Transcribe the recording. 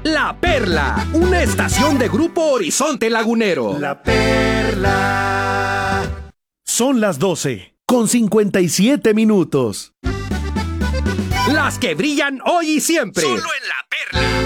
La Perla, una estación de Grupo Horizonte Lagunero. La Perla. Son las 12:57. Las que brillan hoy y siempre. Solo en La Perla.